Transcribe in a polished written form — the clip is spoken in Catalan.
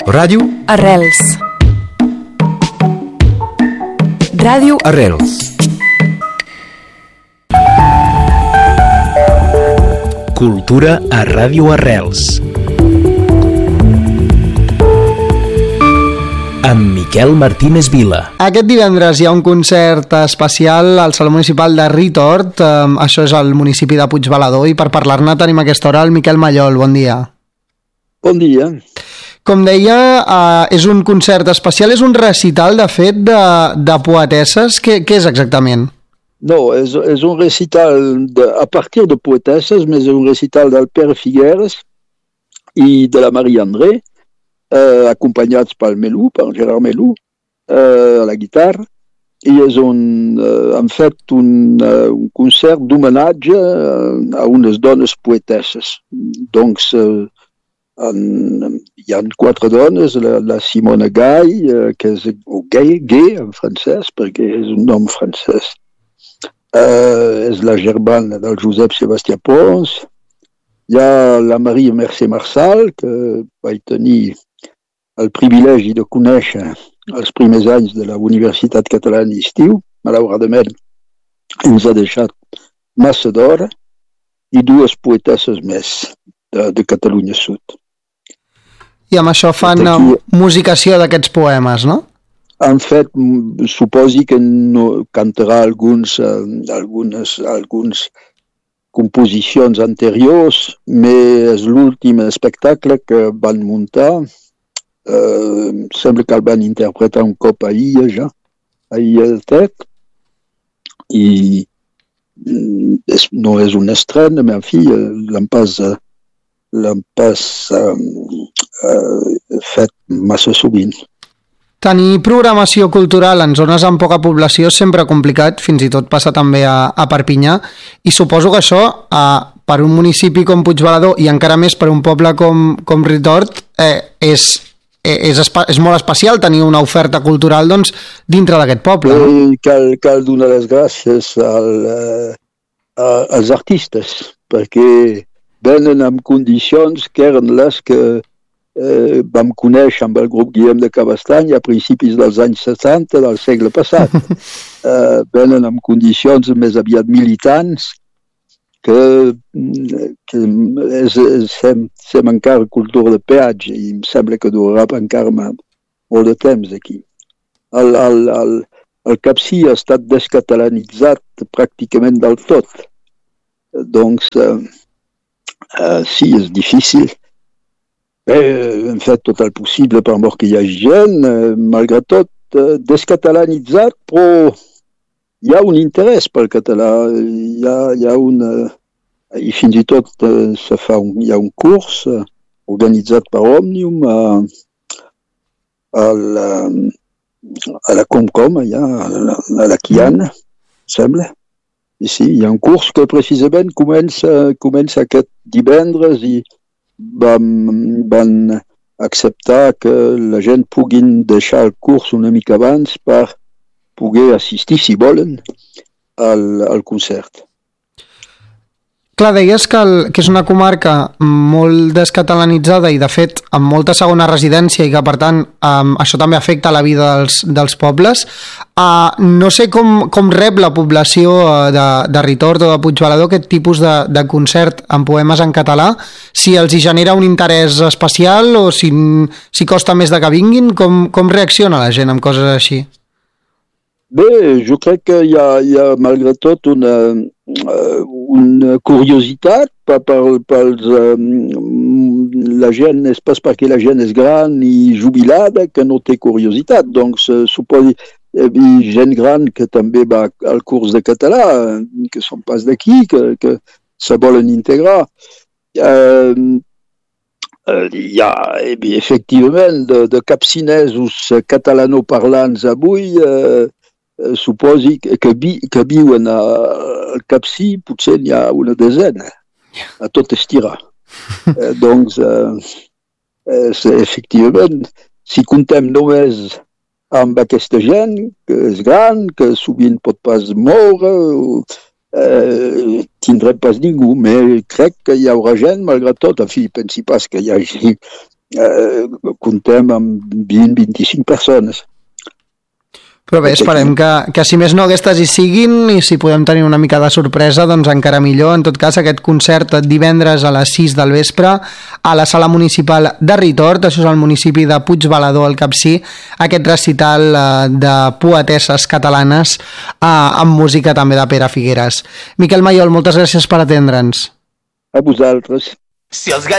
Ràdio Arrels. Ràdio Arrels. Cultura a Ràdio Arrels. Amb Miquel Martínez Vila. Aquest divendres hi ha un concert especial al Saló Municipal de Ritort, això és al municipi de Puigbalador, i per parlar-ne tenim a aquesta hora el Miquel Mallol. Bon dia. Bon dia. Com deia, és un concert especial, és un recital, de fet, de poetesses. Què és exactament? No, és un recital a partir de poetesses, més un recital del Pere Figueres i de la Maria André, acompanyats pel Melú, pel Gerard Melú, a la guitarra, i han fet un concert d'homenatge a unes dones poetesses. Doncs hi ha 4 dones, la Simone Gay, que és Gay en francès, perquè és un nom francès, és la germana del Josep Sebastià Pons, hi ha la Maria Mercè Marçal, que vaig tenir el privilegi de conèixer els primers anys de la Universitat Catalana d'Estiu, malauradament ens ha deixat massa d'hora, i 2 poetesses més de Catalunya Sud. I amb això fan musicació d'aquests poemes, no? En fet, suposi que no cantarà algunes composicions anteriors, però és l'últim espectacle que van muntar. Sembla que el van interpretar un cop ahir ja, ahir al TEC, i no és un estrena, però en fi, l'han pas fet massa sovint. Tenir programació cultural en zones amb poca població és sempre complicat, fins i tot passa també a Perpinyà, i suposo que això, per un municipi com Puigbalador i encara més per un poble com Ritort, és molt especial tenir una oferta cultural, doncs, dintre d'aquest poble. Cal donar les gràcies als artistes, perquè venen en condicions que eren les que vam conèixer amb el grup Guillem de Cabestany a principis dels anys 70 del segle passat. Venen en condicions més aviat militants, que sem encara cultura de peatge, i em sembla que durarà encara molt de temps aquí. El Capcir ha estat descatalanitzat pràcticament del tot. Doncs sí, és difícil. Hem fet tot el possible per mort que hi hagi gent, malgrat tot, descatalanitzat, però hi ha un interès pel català, hi ha i fins i tot hi ha un curs organitzat per Òmnium a la Comcom, allà, a la Quiana, sembla. I sí, hi ha un curs que precisament comença aquest divendres, i van acceptar que la gent puguin deixar el curs una mica abans per poder assistir, si volen, al concert. Clar, deies que és una comarca molt descatalanitzada i, de fet, amb molta segona residència, i que, per tant, això també afecta la vida dels pobles. No sé com rep la població de Ritort o de Puigbalador aquest tipus de concert amb poemes en català, si els hi genera un interès especial o si costa més de que vinguin. Com reacciona la gent amb coses així? Bé, jo crec que hi ha malgrat tot una curiositat la gent, és pas perquè la gent és gran i jubilada que no té curiositat. Doncs suposi gent gran que també va al curs de català, que són pas d'aquí, que se volen integrar. Hi ha, efectivament, de capcinesos catalanoparlants avui, suposi que viuen al Capcir, potser n'hi ha una desena, a tot estirar. Doncs, efectivament, si comptem només amb aquesta gent, que és gran, que sovint pot pas moure, tindrem pas ningú, però crec que hi haurà gent, malgrat tot. En fi, pensi pas que hi hagi comptem amb 20-25 persones. Però bé, esperem que si més no aquestes hi siguin i si podem tenir una mica de sorpresa, doncs encara millor. En tot cas, aquest concert divendres a les 6 del vespre a la sala municipal de Ritort, això és al municipi de Puigbalador, al Capcir, aquest recital de poetesses catalanes amb música també de Pere Figueres. Miquel Maiol, moltes gràcies per atendre'ns. A vosaltres. Si els